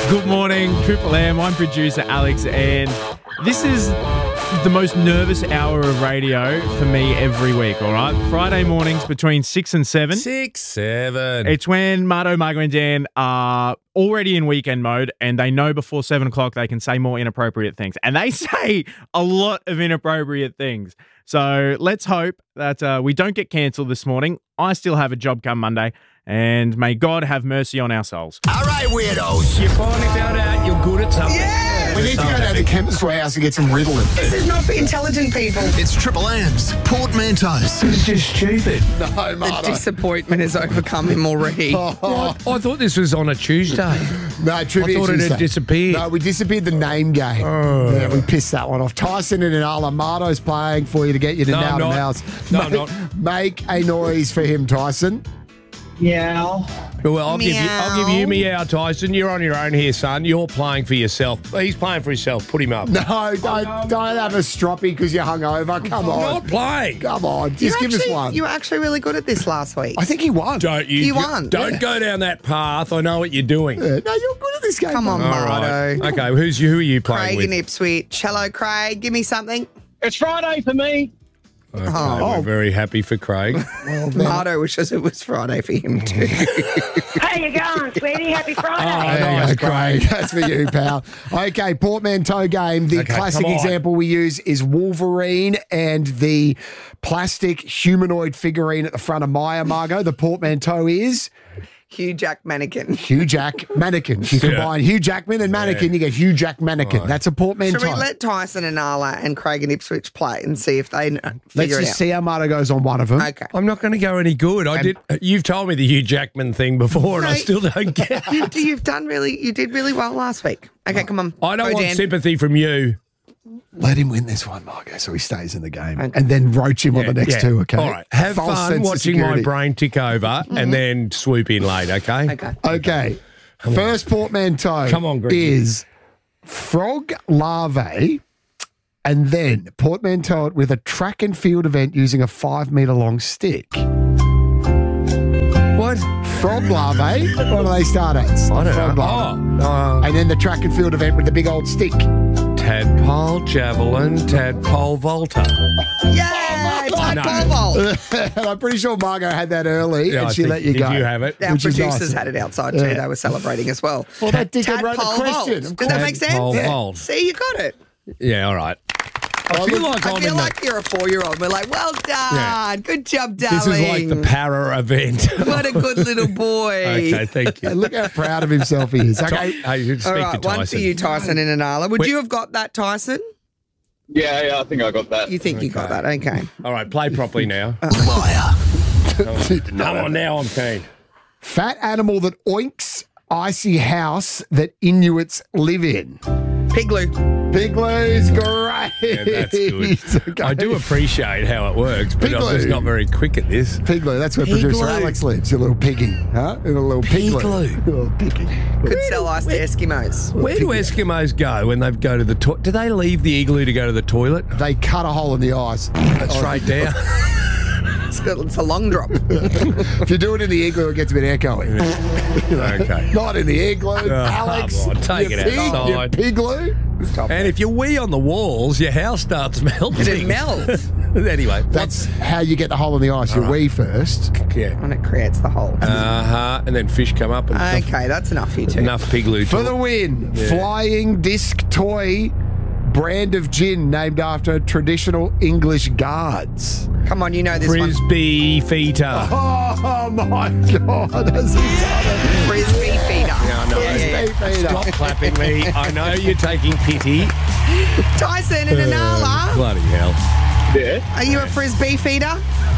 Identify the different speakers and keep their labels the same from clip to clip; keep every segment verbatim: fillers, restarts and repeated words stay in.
Speaker 1: Good morning, Triple M. I'm producer Alex, and this is the most nervous hour of radio for me every week, all right? Friday mornings between six and seven.
Speaker 2: Six, seven.
Speaker 1: It's when Marto, Margo and Dan are already in weekend mode, and they know before seven o'clock they can say more inappropriate things. And they say a lot of inappropriate things. So let's hope that uh, we don't get cancelled this morning. I still have a job come Monday, and may God have mercy on our souls.
Speaker 3: All right, weirdos.
Speaker 2: You finally found out you're good at something.
Speaker 3: Yeah.
Speaker 4: We need to go to the chemist's house and get some Ritalin.
Speaker 5: This is not for intelligent people.
Speaker 3: It's Triple M's portmanteaus.
Speaker 2: It's just stupid.
Speaker 4: No,
Speaker 5: The
Speaker 4: Marto.
Speaker 5: disappointment has overcome him already.
Speaker 2: I, I thought this was on a Tuesday.
Speaker 4: No, trivia
Speaker 2: I thought it
Speaker 4: Tuesday.
Speaker 2: had disappeared.
Speaker 4: No, we disappeared the name game.
Speaker 2: Oh.
Speaker 4: Yeah, we pissed that one off. Tyson and Inala, Marto's playing for you to get you to
Speaker 2: No,
Speaker 4: now
Speaker 2: I'm
Speaker 4: to
Speaker 2: not.
Speaker 4: house.
Speaker 2: No, I'm
Speaker 4: make,
Speaker 2: not.
Speaker 4: Make a noise for him, Tyson.
Speaker 5: Yeah.
Speaker 2: Well, I'll give you, I'll give you
Speaker 5: Meow.
Speaker 2: meow, Tyson. You're on your own here, son. You're playing for yourself. He's playing for himself. Put him up.
Speaker 4: No, don't, don't have a stroppy because you're hungover. Come
Speaker 2: I'm
Speaker 4: on.
Speaker 2: not playing.
Speaker 4: Come on. Just
Speaker 5: You
Speaker 4: give
Speaker 5: actually,
Speaker 4: us one.
Speaker 5: You were actually really good at this last week.
Speaker 4: I think he won.
Speaker 2: Don't you?
Speaker 5: You won.
Speaker 2: Don't
Speaker 5: Yeah.
Speaker 2: go down that path. I know what you're doing.
Speaker 4: Yeah, no, you're good at this game.
Speaker 5: Come on,
Speaker 4: mate.
Speaker 2: All right.
Speaker 5: Marto.
Speaker 2: Okay. Who's you? Who are you playing
Speaker 5: Craig
Speaker 2: with?
Speaker 5: in Ipswich. Hello, Craig. Give me something.
Speaker 6: It's Friday for me.
Speaker 2: Okay,
Speaker 5: Oh.
Speaker 2: we're very happy for Craig.
Speaker 4: Well, then-
Speaker 5: Marto wishes it was Friday for him too.
Speaker 7: How you going, sweetie? Happy Friday.
Speaker 4: There you
Speaker 2: nice,
Speaker 4: go, Craig. That's for you, pal. Okay, portmanteau game. The
Speaker 2: Okay,
Speaker 4: classic
Speaker 2: come on.
Speaker 4: example we use is Wolverine and the plastic humanoid figurine at the front of Maya, Margo. The portmanteau is
Speaker 5: Hugh Jack Mannequin.
Speaker 4: Hugh Jack Mannequin. You
Speaker 2: Yeah.
Speaker 4: combine Hugh Jackman and Mannequin, you get Hugh Jack Mannequin.
Speaker 2: Right.
Speaker 4: That's a portmanteau.
Speaker 5: Should we let Tyson and Arla and Craig in Ipswich play and see if they uh,
Speaker 4: Let's
Speaker 5: figure it
Speaker 4: just
Speaker 5: out?
Speaker 4: see how Marto goes on one of them.
Speaker 5: Okay.
Speaker 2: I'm not going to go any good. I did. You've told me the Hugh Jackman thing before, and I
Speaker 5: No.
Speaker 2: still don't get it.
Speaker 5: You, you've done really, you did really well last week. Okay, come on.
Speaker 2: I don't
Speaker 5: Go,
Speaker 2: want
Speaker 5: Dan.
Speaker 2: sympathy from you.
Speaker 4: Let him win this one, Margo, so he stays in the game. And then roach him on the next
Speaker 2: Yeah.
Speaker 4: two, okay?
Speaker 2: All right. Have
Speaker 4: False
Speaker 2: fun
Speaker 4: sense of
Speaker 2: watching my
Speaker 4: security.
Speaker 2: brain tick over and then swoop in late, okay?
Speaker 5: Okay.
Speaker 4: Okay. First portmanteau
Speaker 2: Come on, Greg.
Speaker 4: is frog larvae and then portmanteau it with a track and field event using a five metre long stick.
Speaker 2: What?
Speaker 4: Frog larvae, what do they start at?
Speaker 2: I don't
Speaker 4: Frog
Speaker 2: know.
Speaker 4: larvae.
Speaker 2: Oh, uh,
Speaker 4: And then the track and field event with the big old stick.
Speaker 2: tadpole, javelin, tadpole, volta.
Speaker 5: Yeah, it's like
Speaker 2: no.
Speaker 5: pole vault.
Speaker 4: And I'm pretty sure Margo had that early
Speaker 2: Yeah,
Speaker 4: and
Speaker 2: I
Speaker 4: she
Speaker 2: think-
Speaker 4: let you
Speaker 2: did
Speaker 4: go.
Speaker 2: you have it?
Speaker 5: Our
Speaker 4: Which is
Speaker 5: producers
Speaker 4: nice.
Speaker 5: had it outside too. They were celebrating as well.
Speaker 4: Well, that dickhead wrote the
Speaker 5: Tadpole
Speaker 4: question.
Speaker 5: vault.
Speaker 4: Of
Speaker 5: Did that
Speaker 4: course.
Speaker 5: make sense?
Speaker 2: Tadpole
Speaker 5: Yeah.
Speaker 2: vault.
Speaker 5: See, you got it.
Speaker 2: Yeah, all right. I feel like
Speaker 5: I
Speaker 2: I'm
Speaker 5: feel
Speaker 2: in
Speaker 5: like you're a four-year-old. We're like, well done.
Speaker 2: Yeah.
Speaker 5: Good job,
Speaker 2: the,
Speaker 5: darling.
Speaker 2: This is like the para event.
Speaker 5: What a good little boy.
Speaker 2: Okay, thank you.
Speaker 4: And look how proud of himself he is. Okay.
Speaker 2: Hey, you speak
Speaker 5: All
Speaker 2: to
Speaker 5: right,
Speaker 2: Tyson.
Speaker 5: one for you, Tyson and Anala. Would
Speaker 2: Wait.
Speaker 5: you have got that, Tyson?
Speaker 6: Yeah, yeah, I think I got that.
Speaker 5: You think you got that? Okay.
Speaker 2: All right, play properly now.
Speaker 3: Liar.
Speaker 2: Come on, now I'm keen.
Speaker 4: Fat animal that oinks icy house that Inuits live in.
Speaker 5: Pigloo.
Speaker 4: Pigloo's great.
Speaker 2: Yeah, that's good.
Speaker 4: Okay.
Speaker 2: I do appreciate how it works, but I'm
Speaker 4: Pigloo.
Speaker 2: just not very quick at this.
Speaker 4: Pigloo, that's where producer
Speaker 2: Pigloo.
Speaker 4: Alex lives, your little piggy. Huh? A little pigloo.
Speaker 2: Pigloo.
Speaker 4: Little piggy.
Speaker 5: Could sell ice to Eskimos.
Speaker 2: Where do Eskimos go when they go to the toilet? Do they leave the igloo to go to the toilet?
Speaker 4: They cut a hole in the ice.
Speaker 2: Straight down.
Speaker 5: It's, got, it's a long drop.
Speaker 4: If you do it in the igloo, it gets a bit echoey.
Speaker 2: Okay.
Speaker 4: Not in the igloo, Alex.
Speaker 2: come on, take
Speaker 4: you
Speaker 2: it
Speaker 4: pig,
Speaker 2: outside.
Speaker 4: You pigloo.
Speaker 2: And if you wee on the walls, your house starts melting.
Speaker 5: It melts.
Speaker 2: Anyway,
Speaker 4: That's how you get the hole in the ice. You wee first.
Speaker 2: yeah.
Speaker 5: And it creates the hole.
Speaker 2: Uh huh. And then fish come up and stuff.
Speaker 5: Okay, that's enough for you two.
Speaker 2: Enough pigloo.
Speaker 4: For
Speaker 2: talk.
Speaker 4: the win, flying disc toy brand of gin named after traditional English guards.
Speaker 5: Come on, you know this one.
Speaker 2: Frisbee feeder.
Speaker 4: Oh my God, has he done it?
Speaker 5: Frisbee feeder.
Speaker 2: Yeah, I know.
Speaker 5: Yeah, yeah, yeah.
Speaker 4: Frisbee feeder.
Speaker 2: Stop clapping me. I know you're taking pity.
Speaker 5: Tyson and Anala,
Speaker 2: Bloody hell.
Speaker 6: Yeah.
Speaker 5: are you a Frisbee feeder?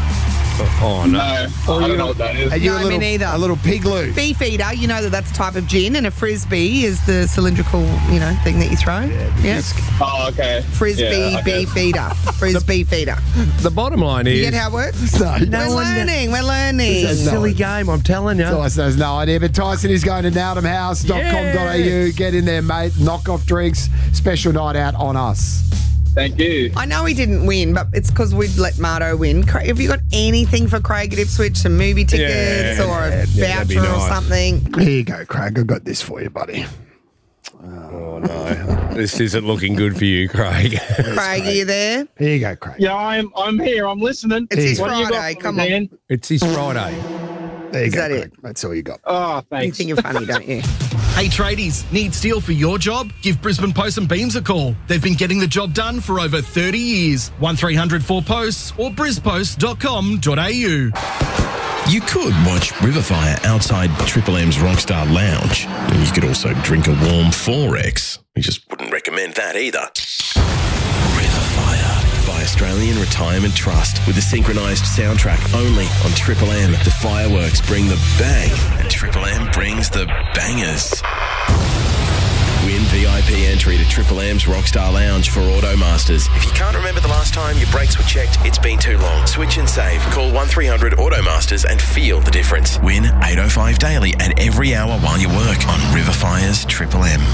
Speaker 2: Oh, no.
Speaker 6: No, I don't know what that is.
Speaker 4: Are you
Speaker 5: No,
Speaker 4: a
Speaker 5: me
Speaker 4: little,
Speaker 5: neither.
Speaker 4: A little pigloo.
Speaker 5: Bee feeder, you know that that's a type of gin, and a Frisbee is the cylindrical, you know, thing that you throw. Yes.
Speaker 6: Oh, okay.
Speaker 5: Frisbee
Speaker 6: Yeah, okay.
Speaker 5: bee feeder. Frisbee feeder.
Speaker 2: The bottom line is...
Speaker 5: You get how it works?
Speaker 4: No,
Speaker 5: We're learning. We're learning.
Speaker 2: It's a
Speaker 4: No.
Speaker 2: silly game, I'm telling you.
Speaker 4: Tyson has no idea, but Tyson is going to nowdom house dot com dot a u.
Speaker 2: Yes.
Speaker 4: Get in there, mate. Knock off drinks. Special night out on us.
Speaker 6: Thank you.
Speaker 5: I know he didn't win, but it's because we'd let Marto win. Cra- Have you got anything for Craig at Ipswich? Some movie tickets
Speaker 2: Yeah,
Speaker 5: or a
Speaker 2: yeah, that'd be
Speaker 5: voucher or
Speaker 2: nice.
Speaker 5: something?
Speaker 4: Here you go, Craig. I've got this for you, buddy.
Speaker 2: Oh, no. This isn't looking good for you, Craig.
Speaker 5: Craig, are you there?
Speaker 4: Here you go, Craig.
Speaker 6: Yeah, I'm I'm here. I'm listening.
Speaker 5: It's his
Speaker 6: What do you got
Speaker 5: Friday.
Speaker 6: for
Speaker 5: Come
Speaker 6: me,
Speaker 5: on.
Speaker 6: Dan?
Speaker 2: It's his Friday.
Speaker 4: There you
Speaker 5: Is
Speaker 4: go,
Speaker 5: that
Speaker 4: Craig.
Speaker 5: it?
Speaker 4: That's all you got.
Speaker 6: Oh,
Speaker 5: You
Speaker 6: thanks.
Speaker 5: think you're funny, don't you?
Speaker 8: Hey tradies, need steel for your job? Give Brisbane Posts and Beams a call. They've been getting the job done for over thirty years. one three hundred four posts or brispost dot com dot a u.
Speaker 9: You could watch Riverfire outside Triple M's Rockstar Lounge. And you could also drink a warm four X. We just wouldn't recommend that either. Riverfire by Australian Retirement Trust with a synchronised soundtrack only on Triple M. The fireworks bring the bang and Triple M brings the bangers. Win V I P entry to Triple M's Rockstar Lounge for Automasters. If you can't remember the last time your brakes were checked, it's been too long. Switch and save. Call one three hundred Automasters and feel the difference. Win eight oh five daily and every hour while you work on Riverfire's Triple M.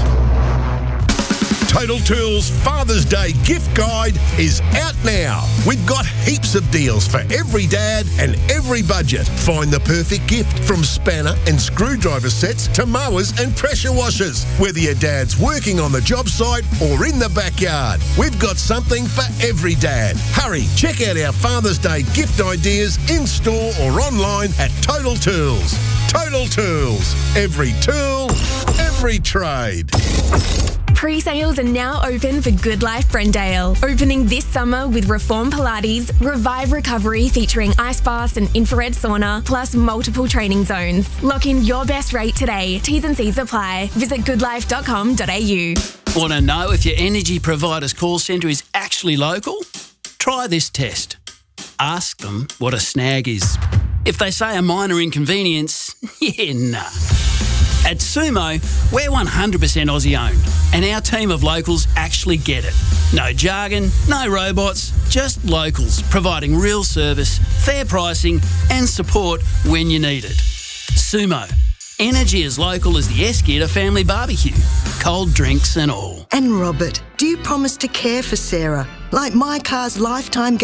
Speaker 10: Total Tools Father's Day gift guide is out now. We've got heaps of deals for every dad and every budget. Find the perfect gift from spanner and screwdriver sets to mowers and pressure washers. Whether your dad's working on the job site or in the backyard, we've got something for every dad. Hurry, check out our Father's Day gift ideas in store or online at Total Tools. Total Tools. Every tool, every trade.
Speaker 11: Pre-sales are now open for Good Life Brendale. Opening this summer with Reform Pilates, Revive Recovery featuring ice baths and infrared sauna, plus multiple training zones. Lock in your best rate today. T's and C's apply. Visit good life dot com dot a u.
Speaker 12: Want to know if your energy provider's call centre is actually local? Try this test. Ask them what a snag is. If they say a minor inconvenience, yeah, nah. At Sumo, we're one hundred percent Aussie owned, and our team of locals actually get it. No jargon, no robots, just locals providing real service, fair pricing, and support when you need it. Sumo, energy as local as the Esketer family barbecue, cold drinks and all.
Speaker 13: And Robert, do you promise to care for Sarah, like my car's lifetime